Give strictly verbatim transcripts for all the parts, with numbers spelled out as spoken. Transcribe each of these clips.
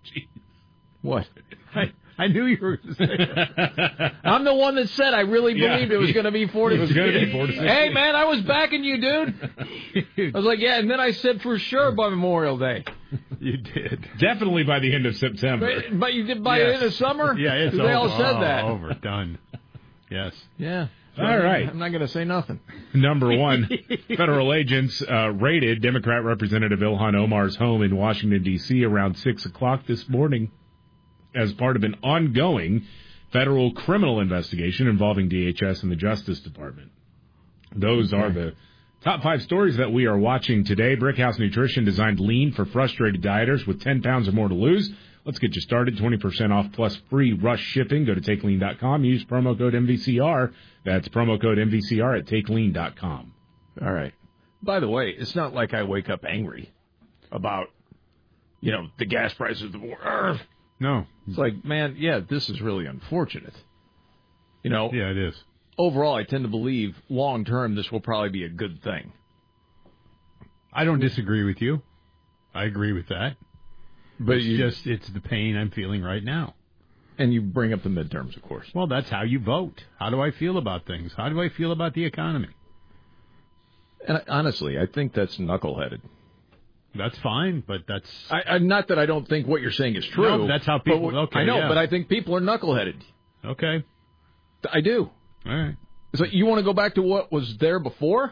What? I, I knew you were going to say that. I'm the one that said I really Yeah. believed it was going to be four to It was going to be four to six. Hey, man, I was backing you, dude. I was like, yeah, and then I said for sure by Memorial Day. You did. Definitely by the end of September. But, but you did by Yes. the end of summer? Yeah, it's They over. all said Oh, that. over. Done. Yes. Yeah. All right. I'm not going to say nothing. Number one, federal agents uh, raided Democrat Representative Ilhan Omar's home in Washington, D C around six o'clock this morning as part of an ongoing federal criminal investigation involving D H S and the Justice Department. Those are the top five stories that we are watching today. Brickhouse Nutrition designed lean for frustrated dieters with ten pounds or more to lose. Let's get you started. twenty percent off plus free rush shipping. Go to take lean dot com. Use promo code M V C R. That's promo code M V C R at take lean dot com. All right. By the way, it's not like I wake up angry about, you know, the gas prices. The war. No. It's like, man, yeah, this is really unfortunate. You know, Yeah, it is. overall, I tend to believe long term this will probably be a good thing. I don't disagree with you. I agree with that. But It's you just, it's the pain I'm feeling right now. and you bring up the midterms, of course. Well, that's how you vote. How do I feel about things? How do I feel about the economy? And I, honestly, I think that's knuckleheaded. That's fine, but that's... I, I, not that I don't think what you're saying is true. No, that's how people... but, okay, I know, yeah. but I think people are knuckleheaded. Okay. I do. All right. So you want to go back to what was there before?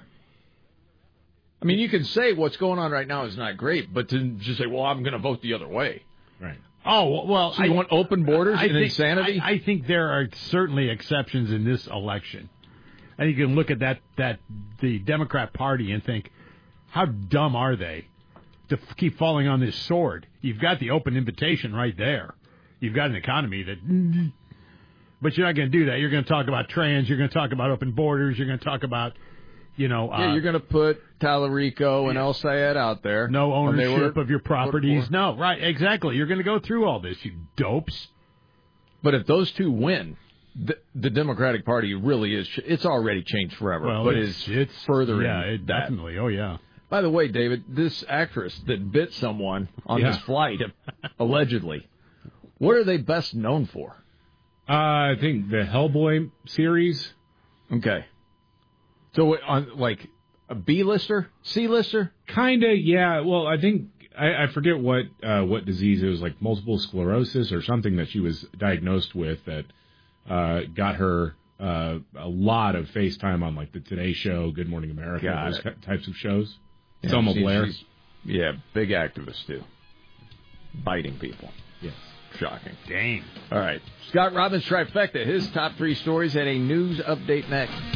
I mean, you can say what's going on right now is not great, but to just say, well, I'm going to vote the other way. Right. Oh, well... So you I, want open borders I and think, insanity? I, I think there are certainly exceptions in this election. And you can look at that, that the Democrat Party and think, how dumb are they to f- keep falling on this sword? You've got the open invitation right there. You've got an economy that... But you're not going to do that. You're going to talk about trans. You're going to talk about open borders. You're going to talk about, you know... yeah, uh, you're going to put Tallarico and El Sayed out there. no when they ownership were of your properties. voted for. No, right, exactly. You're going to go through all this, you dopes. But if those two win, the, the Democratic Party really is... It's already changed forever. Well, but it's, it's, it's further Yeah, in it that. definitely. Oh, yeah. By the way, David, this actress that bit someone on Yeah. this flight, allegedly, what are they best known for? Uh, I think the Hellboy series. Okay. So, on like a B-lister? C-lister? Kind of, yeah. Well, I think, I, I forget what uh, what disease it was, like multiple sclerosis or something that she was diagnosed with that uh, got her uh, a lot of FaceTime on like the Today Show, Good Morning America, Got those it. ki- types of shows. Yeah, Selma she- Blair. she's- Yeah, big activist, too. Biting people. Yes. Shocking. Dang. All right. Scott Robbins' trifecta. His top three stories and a news update next.